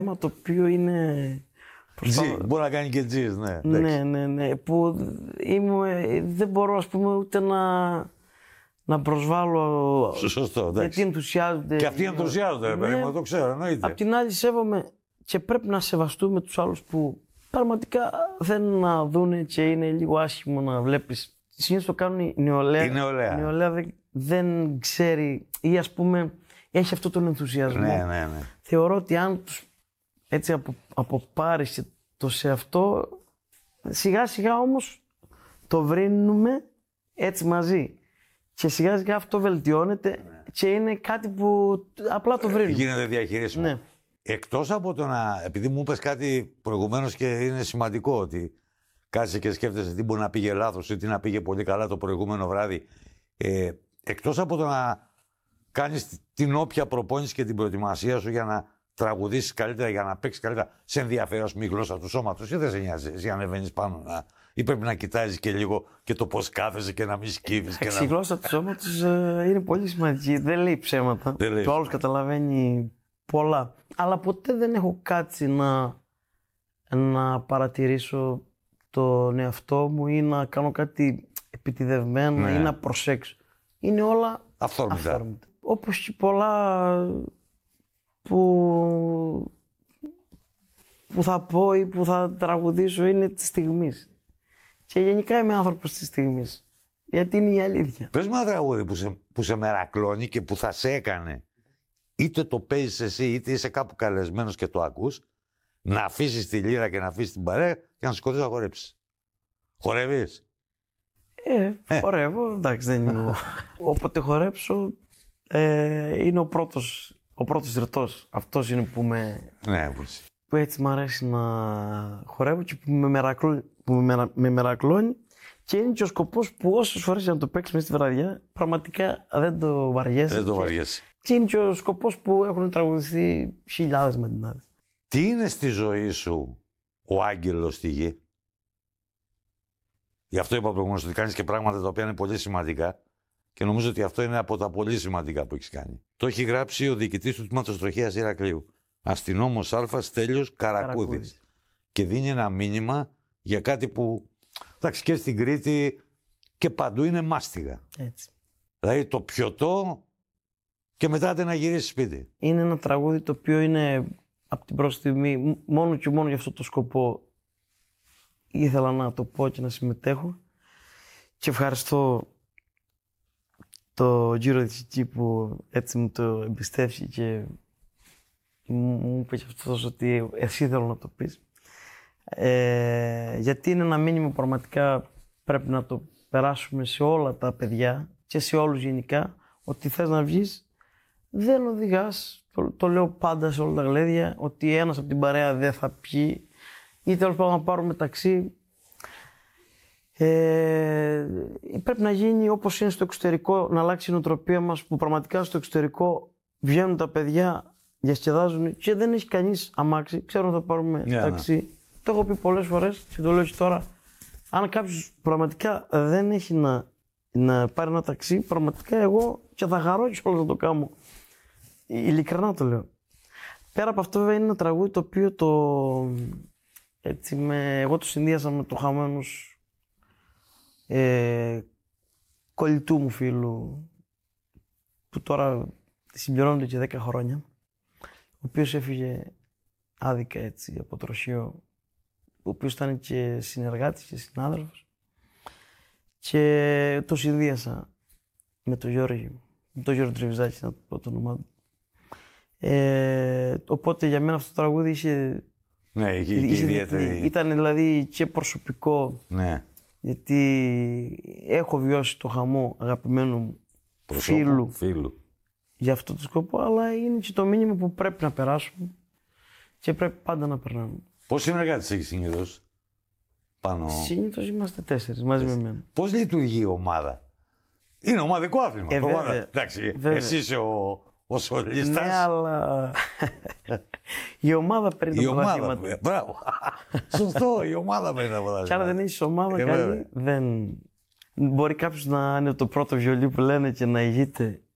Θέμα το οποίο είναι... Μπορεί να κάνει και τζις, ναι. Ναι. Που δεν μπορώ, ας πούμε, ούτε να προσβάλλω. Σωστό, εντάξει. Γιατί ενθουσιάζονται. Και αυτοί ενθουσιάζονται, ναι. Το ξέρω, εννοείται. Απ' την άλλη, σέβομαι και πρέπει να σεβαστούμε τους άλλους που πραγματικά θέλουν να δουν και είναι λίγο άσχημο να βλέπεις. Συνήθως το κάνουν η νεολαία. Η νεολαία δεν ξέρει ή, ας πούμε, έχει αυτό τον ενθουσιασμό. Ναι. Θεωρώ ότι αν τους έτσι αποπάρεις και το σε αυτό, σιγά σιγά όμως το βρίνουμε έτσι μαζί. Και σιγά σιγά αυτό βελτιώνεται και είναι κάτι που απλά το βρίνουμε. Γίνεται διαχειρίσιμο. Ναι. Εκτός από το να, επειδή μου είπες κάτι προηγουμένως και είναι σημαντικό ότι κάτσε και σκέφτεσαι τι μπορεί να πήγε λάθος ή τι να πήγε πολύ καλά το προηγούμενο βράδυ. Εκτός από το να κάνεις την όποια προπόνηση και την προετοιμασία σου για να τραγουδήσεις καλύτερα, για να παίξεις καλύτερα, σε ενδιαφέρει η γλώσσα του σώματος ή δεν σε νοιάζει, εσύ ανεβαίνεις πάνω ή πρέπει να κοιτάζεις και λίγο και το πώς κάθεσαι και να μην σκύβεις. Η γλώσσα του σώματος είναι πολύ σημαντική, δεν λέει ψέματα. Το άλλος καταλαβαίνει πολλά. Αλλά ποτέ δεν έχω κάτσει να παρατηρήσω τον εαυτό μου ή να κάνω κάτι επιτηδευμένα ή να προσέξω. Είναι όλα αυθόρμητα. Όπως και πολλά που θα πω ή που θα τραγουδήσω είναι της στιγμής. Και γενικά είμαι άνθρωπος της στιγμής. Γιατί είναι η αλήθεια. Πες μου ένα τραγούδι που σε μερακλώνει και που θα σε έκανε, είτε το παίζεις εσύ είτε είσαι κάπου καλεσμένος και το ακούς, να αφήσεις τη λύρα και να αφήσεις την παρέα και να σηκωθείς να χορέψεις. Χορεύεις? Χορεύω, εντάξει, δεν είναι. Όποτε χορέψω είναι ο πρώτος ρητός. Αυτός είναι που που έτσι μ' αρέσει να χορεύω και που με μερακλώνει. Και είναι και ο σκοπός που όσες φορές να το παίξεις μέσα στη βραδιά, πραγματικά δεν το βαριέσαι. Και είναι και ο σκοπός που έχουν τραγουδιστεί χιλιάδες με την άλλη. Τι είναι στη ζωή σου ο άγγελος στη γη? Γι' αυτό είπα προηγουμένως ότι κάνεις και πράγματα τα οποία είναι πολύ σημαντικά και νομίζω ότι αυτό είναι από τα πολύ σημαντικά που έχεις κάνει. Το έχει γράψει ο διοικητής του τμήματος τροχέας Ηρακλείου, αστυνόμος Α Στέλιος Καρακούδης. Και δίνει ένα μήνυμα για κάτι που, εντάξει, και στην Κρήτη και παντού είναι μάστιγα. Έτσι. Δηλαδή το πιωτό και μετά να γυρίσει σπίτι. Είναι ένα τραγούδι το οποίο είναι από την πρώτη στιγμή μόνο και μόνο για αυτό το σκοπό ήθελα να το πω και να συμμετέχω. Και ευχαριστώ το Γύρο Δυτική που έτσι μου το εμπιστεύσει και μου είπε και αυτός ότι εσύ θέλω να το πεις. Γιατί είναι ένα μήνυμα που πραγματικά πρέπει να το περάσουμε σε όλα τα παιδιά και σε όλους γενικά, ότι θες να βγεις, δεν οδηγάς, το λέω πάντα σε όλα τα γλέδια, ότι ένας από την παρέα δεν θα πιει ή τέλος πάντων να πάρουμε ταξί. Πρέπει να γίνει όπως είναι στο εξωτερικό, να αλλάξει η νοοτροπία μας, που πραγματικά στο εξωτερικό βγαίνουν τα παιδιά, διασκεδάζουν και δεν έχει κανείς αμάξι, ξέρω θα πάρουμε ταξί. Το έχω πει πολλές φορές και το λέω και τώρα. Αν κάποιος πραγματικά δεν έχει να πάρει ένα ταξί, πραγματικά εγώ και θα χαρώ και όλα να το κάνω. Ειλικρινά το λέω. Πέρα από αυτό, βέβαια, είναι ένα τραγούδι το οποίο εγώ το συνδύασα με το Χαμένος κολλητού μου φίλου, που τώρα συμπληρώνονται και 10 χρόνια, ο οποίος έφυγε άδικα έτσι από το τροχείο, ο οποίος ήταν και συνεργάτης και συνάδελφος, και το συνδύασα με τον Γιώργο Τριβιζάκη, να πω το όνομά του. Οπότε για μένα αυτό το τραγούδι ήταν δηλαδή και προσωπικό, γιατί έχω βιώσει το χαμό αγαπημένου μου φίλου για αυτό το σκοπό, αλλά είναι και το μήνυμα που πρέπει να περάσουμε και πρέπει πάντα να περνάμε. Πώς συνεργάτες έχεις συνήθως πάνω? Συνήθως είμαστε 4 μαζί με εμένα. Πώς λειτουργεί η ομάδα? Είναι ομαδικό άθλημα. Εντάξει, εσύ είσαι ο σολίστας. Ναι, αλλά η ομάδα παίρνει τα πρωταθλήματα. Μπράβο. Σωστό, η ομάδα παίρνει τα πρωταθλήματα. Και αν δεν έχεις ομάδα καλή, δεν... Μπορεί κάποιος να είναι το πρώτο βιολί που λένε και να ηγείται